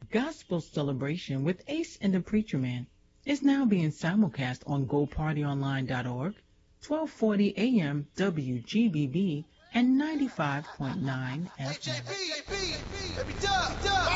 Gospel Celebration with Ace and the Preacher Man is now being simulcast on GoPartyOnline.org, 1240 AM WGBB, and 95.9 FM.